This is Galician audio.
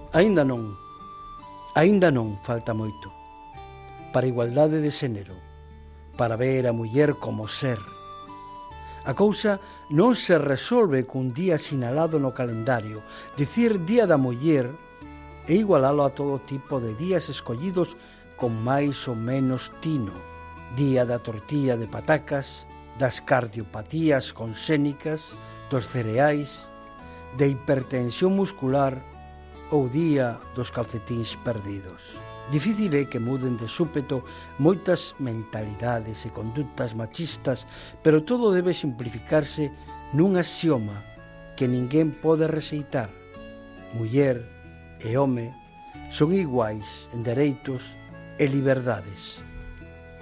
Aínda non falta moito para a igualdade de xénero, para ver a muller como ser. A cousa non se resolve cun día sinalado no calendario. Dicir Día da Muller é igualalo a todo tipo de días escollidos con máis ou menos tino. Día da tortilla de patacas, das cardiopatías conxénicas, dos cereais, de hipertensión muscular ou día dos calcetíns perdidos. Difícil é que muden de súpeto moitas mentalidades e conductas machistas, pero todo debe simplificarse nun axioma que ninguén pode rexeitar. Muller e home son iguais en dereitos e liberdades.